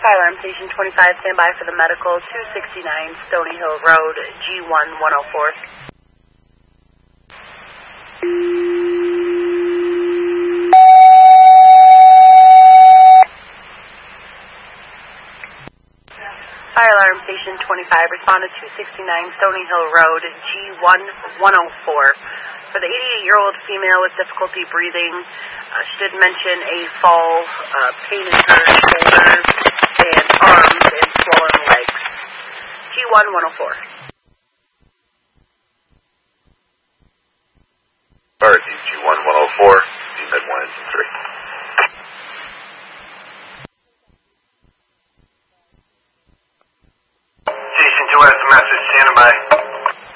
Fire alarm station 25, stand by for the medical, 269 Stony Hill Road, G1 104. Fire alarm station 25, respond to 269 Stony Hill Road, G1 104. For the 88-year-old female with difficulty breathing, she did mention a fall, pain in her shoulders and arms and swollen legs. G1 104. Fire team G1 104, Team 1 and 3.